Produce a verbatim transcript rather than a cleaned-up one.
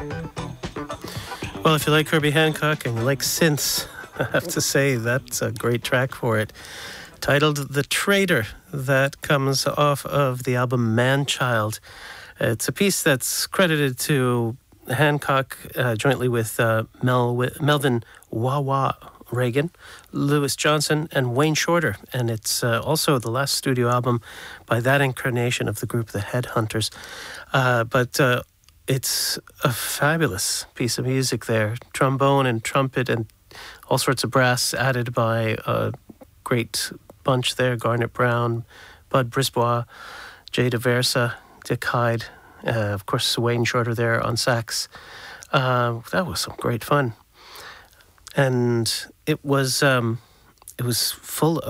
Well, if you like Herbie Hancock and you like synths, I have to say that's a great track for it. Titled The Traitor, that comes off of the album Man-Child. It's a piece that's credited to Hancock uh, jointly with uh, Mel Melvin Wah Wah Reagan, Louis Johnson, and Wayne Shorter. And it's uh, also the last studio album by that incarnation of the group, the Headhunters. Uh, but uh, it's a fabulous piece of music there. Trombone and trumpet and all sorts of brass added by a great bunch there. Garnet Brown, Bud Brisbois, Jay DeVersa, Dick Hyde, uh, of course Wayne Shorter there on sax. Uh, that was some great fun. And it was um, it was full of